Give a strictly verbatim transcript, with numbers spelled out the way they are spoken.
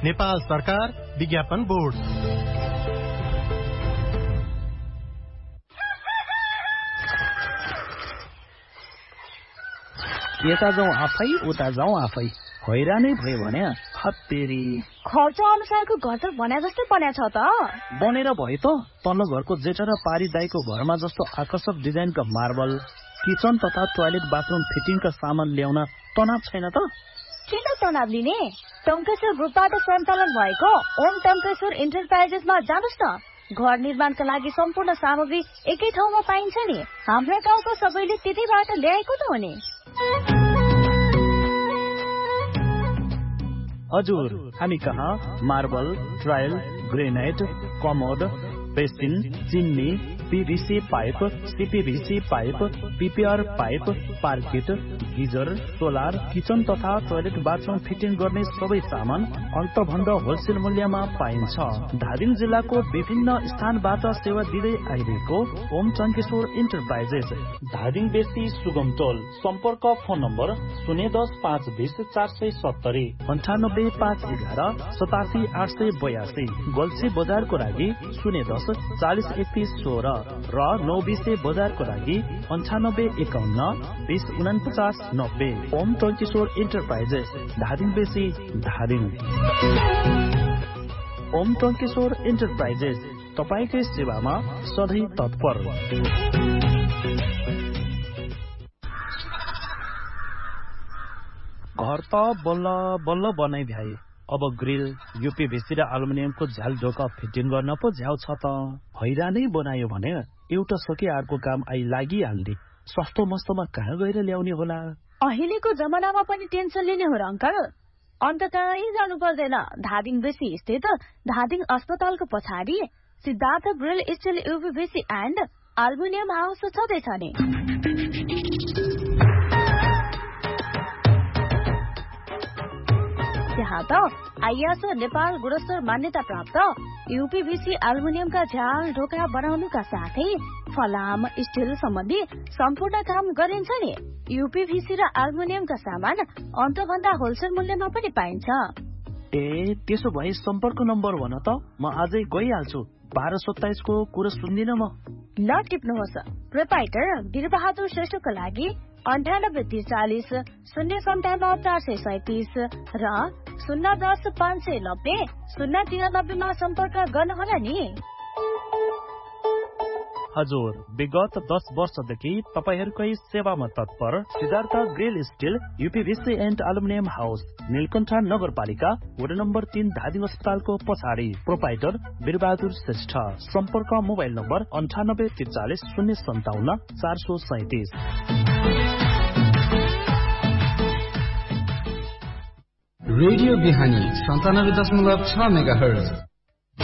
नेपाल सरकार विज्ञापन बोर्ड। यता जाउँ आफै उता जाउँ आफै हैरानै भयो भने हत्तेरी खर्च अनुसारको घर त बने जस्तै बन्या छ त। बनेर भयो त तल्लो घरको जेठा र पारी दाइको घरमा जस्तो आकर्षक डिजाइनका मार्बल, किचन तथा टोयलेट बाथरुम फिटिङका सामान ल्याउन तनाव छैन त। किन तनाव लिने? टङ्केश्वर ग्रुपबाट सञ्चालन भएको ओम टङ्केश्वर इन्टरप्राइजेसमा जानुस् न। घर निर्माणका लागि सम्पूर्ण सामग्री एकै ठाउँमा पाइन्छ नि। हाम्रो गाउँको सबैले त्यतैबाट ल्याएको त हो नि। हजुर, हामी कहाँ marble, tile, granite, commode, basin, चिन्नी, PVC pipe, CPVC pipe, PPR pipe, पार्किट, geyser, solar, kitchen तथा टोयलेट बाथरुम फिटिङ गर्ने सबै सामान अन्तभन्दा होलसेल मूल्यमा पाइन्छ। धादिङ जिल्लाको विभिन्न स्थानबाट सेवा दिँदै आइरहेको ओम टङ्केश्वर इन्टरप्राइजेस, धादिङ बेसी सुगम टोल। सम्पर्क फोन नम्बर शून्य दस पाँच बिस चार सय सत्तरी अन्ठानब्बे पाँच एघार सतासी आठ सय बयासी। गल्छी बजारको लागि शून्य दस चालिस एकतिस सोह्र र नौ बिसे बजारको लागि अन्ठानब्बे एकाउन्न बिस उनपचास नब्बे। ओम टङ्केश्वर इन्टरप्राइजेस, धादिङ बेसी, धादिङ। ओम टङ्केश्वर इन्टरप्राइजेस तपाईकै सेवामा सधैँ तत्पर। घर त बल्ल बल्ल बनाइ भ्याए, अब ग्रिल, यूपीभीसी र एल्युमिनियमको झ्याल ढोका फिटिङ गर्न पो झ्याउ छ त। हैरानै बनायो भने एउटा सके अर्को काम आई लागिहाल्ने। सस्तो मस्तोमा कहाँ गएर ल्याउने होला? अहिलेको जमानामा पनि टेन्सन लिने हो र अंकल? अन्त कहीँ जानु पर्दैन। धादिङ बेसी स्थित धादिङ अस्पतालको पछाडि Siddhartha grill still यूपीभीसी and aluminium house छँदैछ नि। त्यहाँ त आइएसओ नेपाल गुणस्तर मान्यता प्राप्त यूपीभीसी एल्युमिनियमका झ्याल ढोका बनाउनुका साथै फलाम स्टिल सम्बन्धी सम्पूर्ण काम गरिन्छ नि। यूपीभीसी र एल्युमिनियमका सामान अन्तभन्दा होलसेल मूल्यमा पनि पाइन्छ। ए त्यसो भए सम्पर्क नम्बर भन त, म आजै गइहाल्छु। बाह्र सत्ताइस को कुरा सुन्दिन म। ल टिप्नुहोस्। प्रोपाइटर वीरबहादुर श्रेष्ठको लागि अन्ठानब्बे त्रिचालिस शून्य सन्ताउन्न चार सय सैतिस र शून्य दस पाँच सय नब्बे शून्य तिरानब्बेमा सम्पर्क गर्नुहोला नि। हजुर, विगत दस वर्षदेखि तपाईहरूकै सेवामा तत्पर Siddhartha grill still यूपीभीसी and aluminium house, Neelkanth नगरपालिका, वडा नम्बर तीन, धादिङ अस्पतालको पछाडि। प्रोपाइटर वीरबहादुर श्रेष्ठ। सम्पर्क मोबाइल नम्बर अन्ठानब्बे त्रिचालिस शून्य सन्ताउन्न चार सय सैतिस। रेडियो बिहानी सन्तानब्बे दशमलव छ मेगा हर्ज।